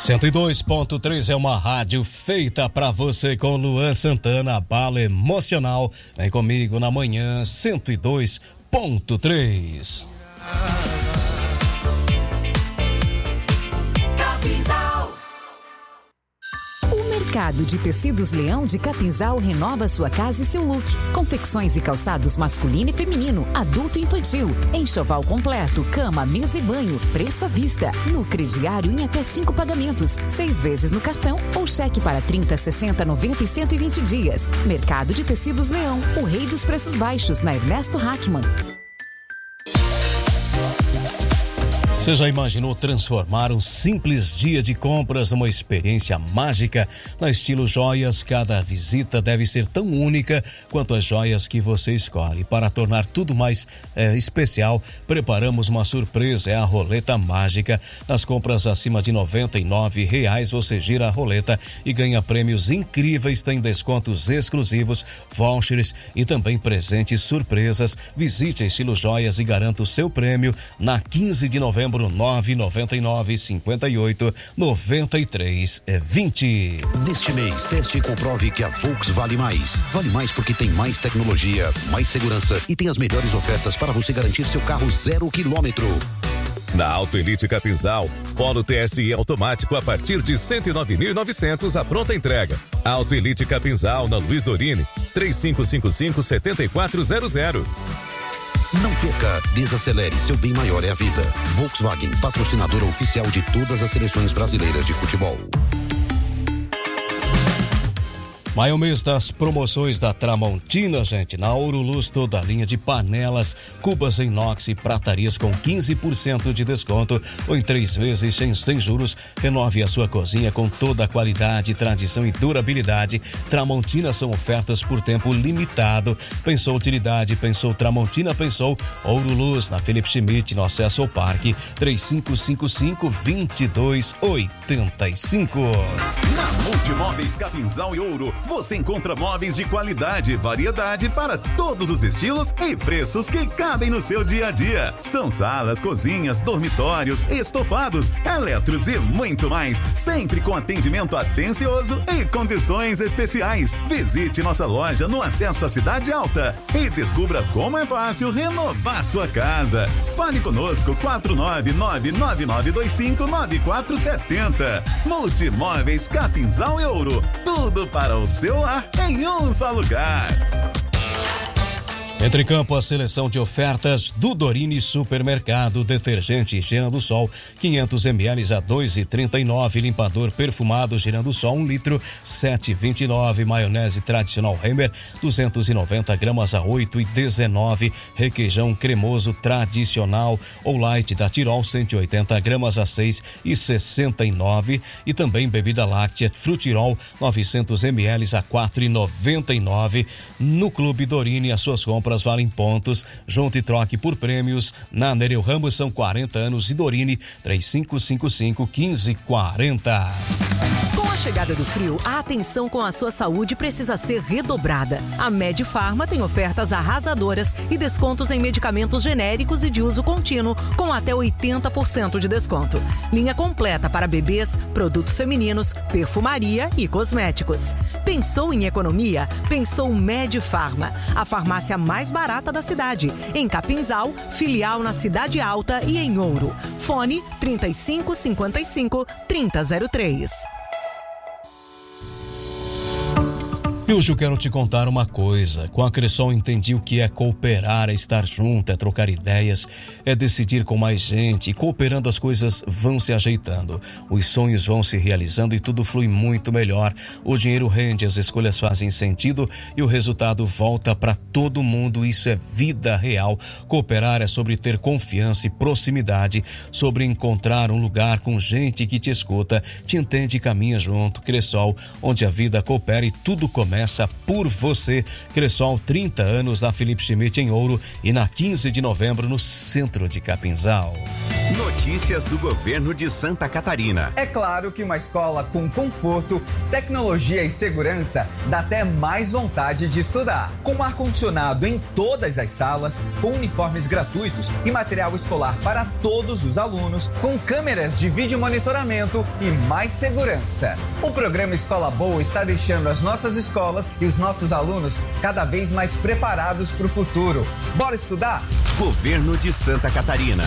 102.3 é uma rádio feita pra você com Luan Santana, bala emocional. Vem comigo na manhã 102.3. O Mercado de Tecidos Leão de Capinzal renova sua casa e seu look. Confecções e calçados masculino e feminino, adulto e infantil. Enxoval completo, cama, mesa e banho. Preço à vista. No crediário em até 5 pagamentos. 6 vezes no cartão ou cheque para 30, 60, 90 e 120 dias. Mercado de Tecidos Leão, o rei dos preços baixos, na Ernesto Hackman. Você já imaginou transformar um simples dia de compras numa experiência mágica? Na Estilo Joias, cada visita deve ser tão única quanto as joias que você escolhe. Para tornar tudo mais especial, preparamos uma surpresa, é a roleta mágica. Nas compras acima de R$99, você gira a roleta e ganha prêmios incríveis, tem descontos exclusivos, vouchers e também presentes surpresas. Visite a Estilo Joias e garanta o seu prêmio na 15 de novembro. 999 58 93 20. Neste mês, teste e comprove que a Volks vale mais. Vale mais porque tem mais tecnologia, mais segurança e tem as melhores ofertas para você garantir seu carro 0 quilômetro. Na Auto Elite Capinzal, Polo TSI automático a partir de 109.900 a pronta entrega. Auto Elite Capinzal na Luiz Dorini, 3555-7400. Não perca, desacelere, seu bem maior é a vida. Volkswagen, patrocinadora oficial de todas as seleções brasileiras de futebol. Maio mês das promoções da Tramontina, gente. Na Ouro Luz, toda a linha de panelas, cubas em inox e pratarias com 15% de desconto ou em 3 vezes sem juros. Renove a sua cozinha com toda a qualidade, tradição e durabilidade. Tramontina são ofertas por tempo limitado. Pensou utilidade, pensou Tramontina, pensou Ouro Luz, na Felipe Schmidt, no acesso ao parque, 3555-2285. Na Multimóveis Capinzal e Ouro, você encontra móveis de qualidade, variedade para todos os estilos e preços que cabem no seu dia a dia. São salas, cozinhas, dormitórios, estofados, eletros e muito mais, sempre com atendimento atencioso e condições especiais. Visite nossa loja no acesso à Cidade Alta e descubra como é fácil renovar sua casa. Fale conosco 49999259470. Multimóveis Capinzal e Ouro, tudo para o seu lar em um só lugar. Entre em campo a seleção de ofertas do Dorini Supermercado. Detergente Higiene do Sol 500 ml a R$ 2,39. Limpador perfumado Higiene do Sol 1 litro 7,29. Maionese tradicional Heimer 290 gramas a R$ 8,19. Requeijão cremoso tradicional ou light da Tirol 180 gramas a R$ 6,69. E também bebida láctea Frutirol 900 ml a R$ 4,99. No Clube Dorini as suas compras valem pontos, junte e troque por prêmios. Na Nereu Ramos são 40 anos e Dorini 3555-1540. Com a chegada do frio, a atenção com a sua saúde precisa ser redobrada. A Medifarma tem ofertas arrasadoras e descontos em medicamentos genéricos e de uso contínuo, com até 80% de desconto. Linha completa para bebês, produtos femininos, perfumaria e cosméticos. Pensou em economia? Pensou Medifarma, a farmácia mais barata da cidade. Em Capinzal, filial na Cidade Alta e em Ouro. Fone 3555-3003. E hoje eu quero te contar uma coisa. Com a Cressol entendi o que é cooperar, é estar junto, é trocar ideias, é decidir com mais gente. E cooperando as coisas vão se ajeitando, os sonhos vão se realizando e tudo flui muito melhor. O dinheiro rende, as escolhas fazem sentido e o resultado volta para todo mundo. Isso é vida real. Cooperar é sobre ter confiança e proximidade, sobre encontrar um lugar com gente que te escuta, te entende e caminha junto. Cressol, onde a vida coopera e tudo começa começa por você. Cressol, 30 anos na Felipe Schmidt em Ouro e na 15 de novembro no centro de Capinzal. Notícias do governo de Santa Catarina. É claro que uma escola com conforto, tecnologia e segurança dá até mais vontade de estudar. Com ar-condicionado em todas as salas, com uniformes gratuitos e material escolar para todos os alunos, com câmeras de vídeo monitoramento e mais segurança. O programa Escola Boa está deixando as nossas escolas e os nossos alunos cada vez mais preparados para o futuro. Bora estudar? Governo de Santa Catarina.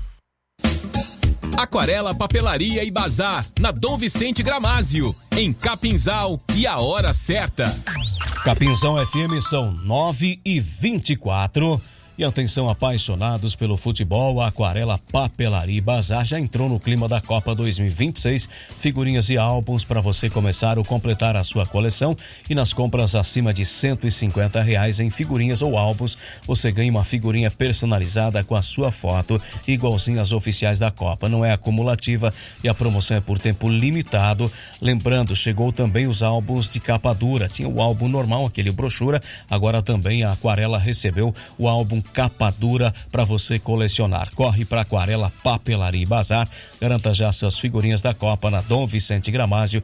Aquarela, Papelaria e Bazar, na Dom Vicente Gramásio, em Capinzal, e a hora certa. Capinzal FM são 9h24. E atenção, apaixonados pelo futebol, a Aquarela, Papelaria e Bazar já entrou no clima da Copa 2026. Figurinhas e álbuns para você começar ou completar a sua coleção. E nas compras acima de R$150 em figurinhas ou álbuns, você ganha uma figurinha personalizada com a sua foto, igualzinha às oficiais da Copa. Não é acumulativa e a promoção é por tempo limitado. Lembrando, chegou também os álbuns de capa dura. Tinha o álbum normal, aquele brochura. Agora também a Aquarela recebeu o álbum capa dura para você colecionar. Corre para Aquarela, Papelaria e Bazar. Garanta já suas figurinhas da Copa na Dom Vicente Gramásio,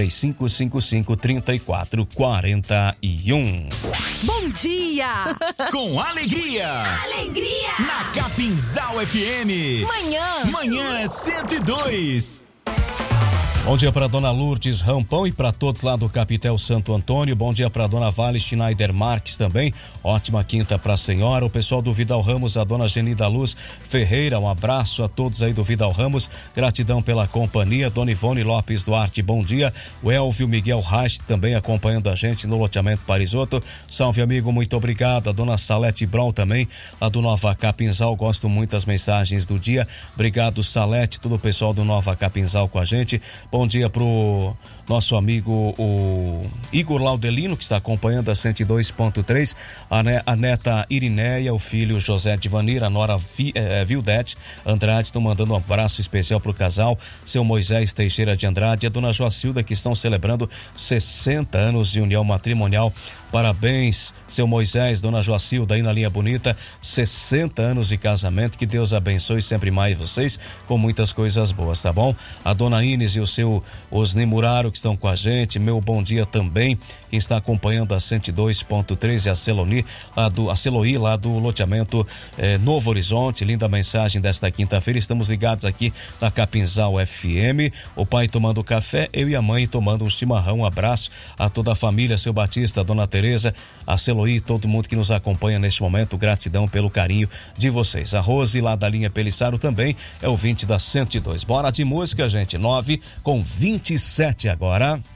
3555-3441. Bom dia! Com alegria! Alegria! Na Capinzal FM. Manhã 102. Bom dia para dona Lourdes Rampão e para todos lá do Capitel Santo Antônio. Bom dia para dona Vale Schneider Marques também. Ótima quinta para a senhora. O pessoal do Vidal Ramos, a dona Geni da Luz Ferreira. Um abraço a todos aí do Vidal Ramos. Gratidão pela companhia. Dona Ivone Lopes Duarte, bom dia. O Elvio Miguel Reich também acompanhando a gente no loteamento Parisotto. Salve, amigo, muito obrigado. A dona Salete Brol também, lá do Nova Capinzal. Gosto muito das mensagens do dia. Obrigado, Salete, todo o pessoal do Nova Capinzal com a gente. Bom dia pro nosso amigo o Igor Laudelino, que está acompanhando a 102.3, a neta Irineia, o filho José de Vanir, a nora Vildete Andrade, estão mandando um abraço especial pro casal, seu Moisés Teixeira de Andrade e a dona Joacilda, que estão celebrando 60 anos de união matrimonial. Parabéns, seu Moisés, dona Joacilda, aí na linha bonita, 60 anos de casamento, que Deus abençoe sempre mais vocês, com muitas coisas boas, tá bom? A dona Inês e o seu Osni Muraro, que estão com a gente, meu bom dia também, quem está acompanhando a 102.3 e a Celoí, lá do loteamento Novo Horizonte, linda mensagem desta quinta-feira, estamos ligados aqui na Capinzal FM, o pai tomando café, eu e a mãe tomando um chimarrão. Um abraço a toda a família, seu Batista, a dona Tereza, a Celoí, todo mundo que nos acompanha neste momento, gratidão pelo carinho de vocês. A Rose, lá da linha Pelissaro, também é ouvinte da 102. Bora de música, gente, 9h27 agora.